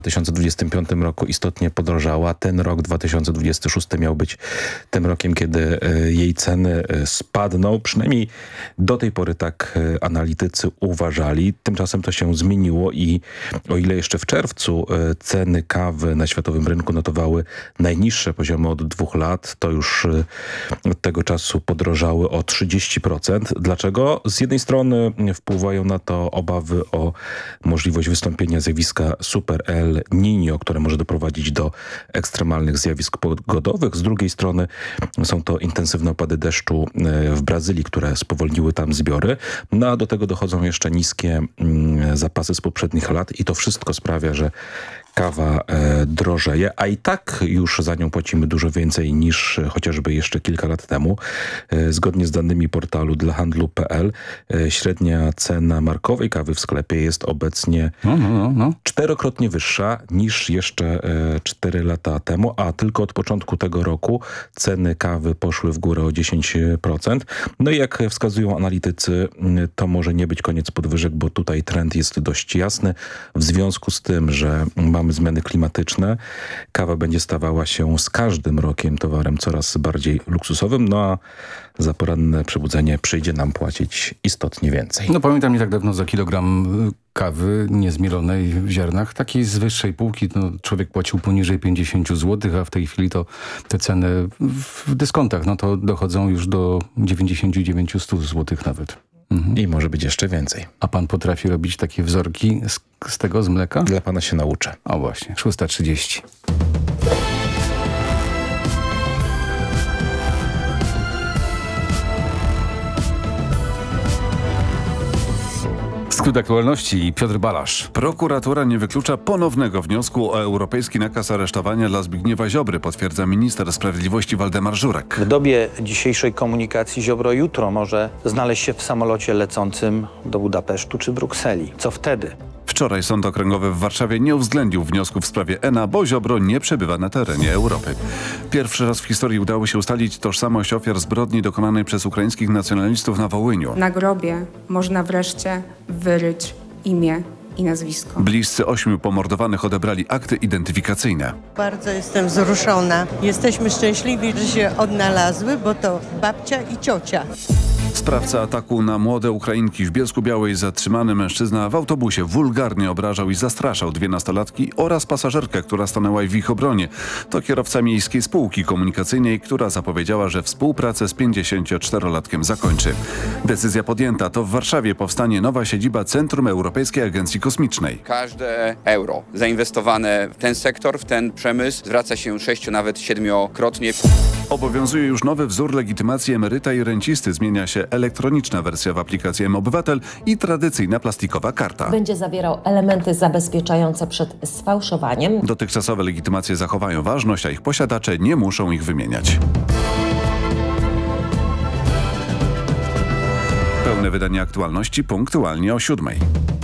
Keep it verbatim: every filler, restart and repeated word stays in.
W dwa tysiące dwudziestym piątym roku istotnie podrożała. Ten rok dwa tysiące dwudziesty szósty miał być tym rokiem, kiedy jej ceny spadną. Przynajmniej do tej pory tak analitycy uważali. Tymczasem to się zmieniło i o ile jeszcze w czerwcu ceny kawy na światowym rynku notowały najniższe poziomy od dwóch lat, to już od tego czasu podrożały o trzydzieści procent. Dlaczego? Z jednej strony wpływają na to obawy o możliwość wystąpienia zjawiska Super El Niño, które może doprowadzić do ekstremalnych zjawisk pogodowych. Z drugiej strony są to intensywne opady deszczu w Brazylii, które spowolniły tam zbiory. No a do tego dochodzą jeszcze niskie zapasy z poprzednich lat i to wszystko sprawia, że kawa e, drożeje, a i tak już za nią płacimy dużo więcej niż chociażby jeszcze kilka lat temu. E, zgodnie z danymi portalu dla handlu kropka pe el e, średnia cena markowej kawy w sklepie jest obecnie no, no, no, no. czterokrotnie wyższa niż jeszcze e, cztery lata temu, a tylko od początku tego roku ceny kawy poszły w górę o dziesięć procent. No i jak wskazują analitycy, to może nie być koniec podwyżek, bo tutaj trend jest dość jasny. W związku z tym, że mamy zmiany klimatyczne, kawa będzie stawała się z każdym rokiem towarem coraz bardziej luksusowym, no a za poranne przebudzenie przyjdzie nam płacić istotnie więcej. No pamiętam nie tak dawno za kilogram kawy niezmielonej w ziarnach, takiej z wyższej półki, no, człowiek płacił poniżej pięćdziesiąt złotych, a w tej chwili to te ceny w dyskontach, no to dochodzą już do dziewięćdziesiąt dziewięć do stu złotych nawet. Mhm. I może być jeszcze więcej. A pan potrafi robić takie wzorki z, z tego, z mleka? Dla pana się nauczę. O właśnie, szósta trzydzieści. Skrót aktualności, Piotr Balasz. Prokuratura nie wyklucza ponownego wniosku o europejski nakaz aresztowania dla Zbigniewa Ziobry, potwierdza minister sprawiedliwości Waldemar Żurek. W dobie dzisiejszej komunikacji Ziobro jutro może znaleźć się w samolocie lecącym do Budapesztu czy Brukseli. Co wtedy? Wczoraj Sąd Okręgowy w Warszawie nie uwzględnił wniosku w sprawie E N A, bo Ziobro nie przebywa na terenie Europy. Pierwszy raz w historii udało się ustalić tożsamość ofiar zbrodni dokonanej przez ukraińskich nacjonalistów na Wołyniu. Na grobie można wreszcie wyryć imię i nazwisko. Bliscy ośmiu pomordowanych odebrali akty identyfikacyjne. Bardzo jestem wzruszona. Jesteśmy szczęśliwi, że się odnalazły, bo to babcia i ciocia. Sprawca ataku na młode Ukrainki w Bielsku-Białej, zatrzymany mężczyzna w autobusie wulgarnie obrażał i zastraszał dwie nastolatki oraz pasażerkę, która stanęła w ich obronie. To kierowca miejskiej spółki komunikacyjnej, która zapowiedziała, że współpracę z pięćdziesięcioczterolatkiem zakończy. Decyzja podjęta. To w Warszawie powstanie nowa siedziba Centrum Europejskiej Agencji Kosmicznej. Każde euro zainwestowane w ten sektor, w ten przemysł zwraca się sześcio, nawet siedmiokrotnie. Obowiązuje już nowy wzór legitymacji emeryta i rencisty. Zmienia się elektroniczna wersja w aplikacji M-Obywatel i tradycyjna plastikowa karta. Będzie zawierał elementy zabezpieczające przed sfałszowaniem. Dotychczasowe legitymacje zachowają ważność, a ich posiadacze nie muszą ich wymieniać. Pełne wydanie aktualności punktualnie o siódmej.